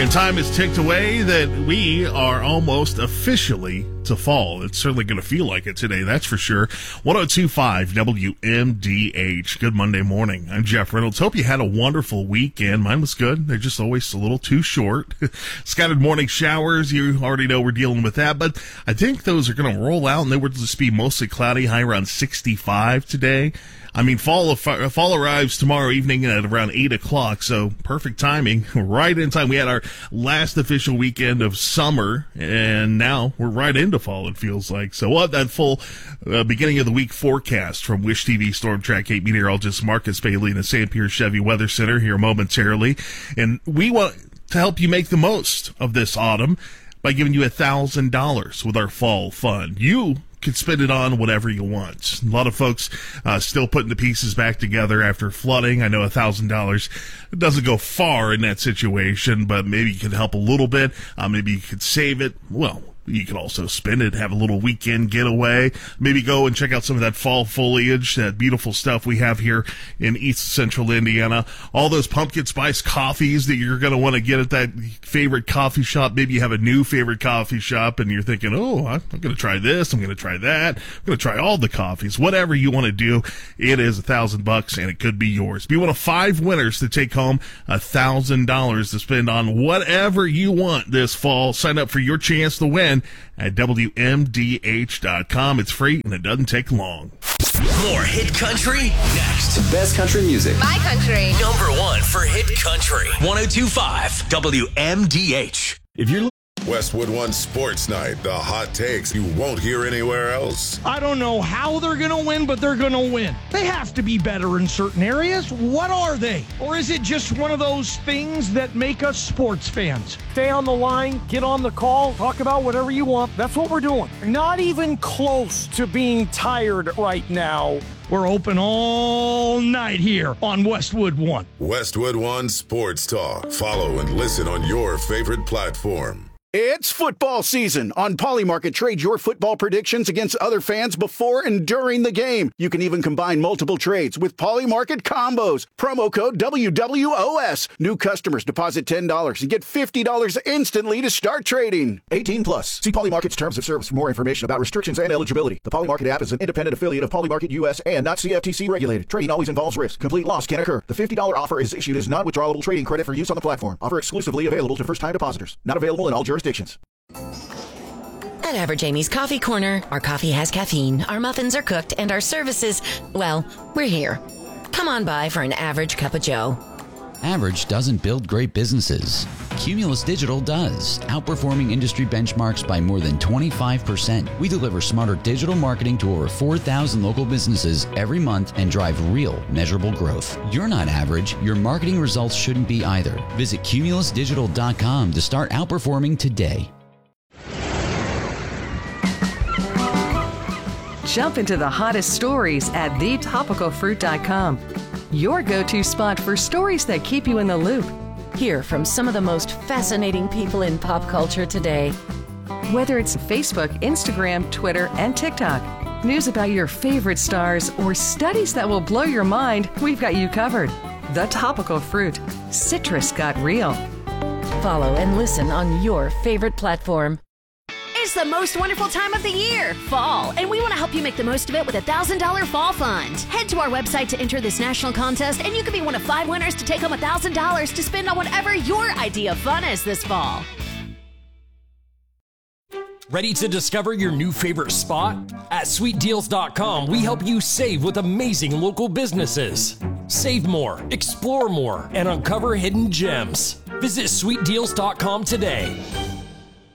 And time has ticked away that we are almost officially to fall. It's certainly going to feel like it today, that's for sure. 102.5 WMDH. Good Monday morning. I'm Jeff Reynolds. Hope you had a wonderful weekend. Mine was good. They're just always a little too short. Scattered morning showers. You already know we're dealing with that, but I think those are going to roll out and they will just be mostly cloudy, high around 65 today. I mean, fall arrives tomorrow evening at around 8 o'clock, so perfect timing, right in time. We had our last official weekend of summer, and now we're right into fall, it feels like. So we'll have that full beginning of the week forecast from Wish TV Storm Track 8 meteorologist Marcus Bailey in the St. Pierre Chevy Weather Center here momentarily. And we want to help you make the most of this autumn by giving you $1,000 with our fall fund. You can spend it on whatever you want. A lot of folks still putting the pieces back together after flooding. I know $1,000 doesn't go far in that situation, but maybe you could help a little bit. Maybe you could save it. Well, you can also spend it, have a little weekend getaway. Maybe go and check out some of that fall foliage, that beautiful stuff we have here in East Central Indiana. All those pumpkin spice coffees that you're going to want to get at that favorite coffee shop. Maybe you have a new favorite coffee shop and you're thinking, oh, I'm going to try this, I'm going to try that, I'm going to try all the coffees. Whatever you want to do, it is $1,000 and it could be yours. Be one of 5 winners to take home $1,000 to spend on whatever you want this fall. Sign up for your chance to win at WMDH.com. It's free and it doesn't take long. More hit country next. Best country music. My country. Number 1 for hit country. 102.5 WMDH. If you're Westwood One Sports Night, the hot takes you won't hear anywhere else. I don't know how they're going to win, but they're going to win. They have to be better in certain areas. What are they? Or is it just one of those things that make us sports fans? Stay on the line, get on the call, talk about whatever you want. That's what we're doing. Not even close to being tired right now. We're open all night here on Westwood One. Westwood One Sports Talk. Follow and listen on your favorite platform. It's football season. On Polymarket, trade your football predictions against other fans before and during the game. You can even combine multiple trades with Polymarket combos. Promo code WWOS. New customers deposit $10 and get $50 instantly to start trading. 18 plus. See Polymarket's terms of service for more information about restrictions and eligibility. The Polymarket app is an independent affiliate of Polymarket US and not CFTC regulated. Trading always involves risk. Complete loss can occur. The $50 offer is issued as non-withdrawable trading credit for use on the platform. Offer exclusively available to first-time depositors. Not available in all jurisdictions. At Average Amy's Coffee Corner, our coffee has caffeine, our muffins are cooked, and our services, well, we're here. Come on by for an average cup of joe. Average doesn't build great businesses. Cumulus Digital does, outperforming industry benchmarks by more than 25%. We deliver smarter digital marketing to over 4,000 local businesses every month and drive real, measurable growth. You're not average. Your marketing results shouldn't be either. Visit cumulusdigital.com to start outperforming today. Jump into the hottest stories at thetopicalfruit.com. Your go-to spot for stories that keep you in the loop. Hear from some of the most fascinating people in pop culture today. Whether it's Facebook, Instagram, Twitter, and TikTok, news about your favorite stars, or studies that will blow your mind, we've got you covered. The Topical Fruit. Citrus got real. Follow and listen on your favorite platform. It's the most wonderful time of the year, fall, and we want to help you make the most of it with a $1,000 fall fund. Head to our website to enter this national contest, and you can be one of 5 winners to take home $1,000 to spend on whatever your idea of fun is this fall. Ready to discover your new favorite spot? At sweetdeals.com, we help you save with amazing local businesses. Save more, explore more, and uncover hidden gems. Visit sweetdeals.com today.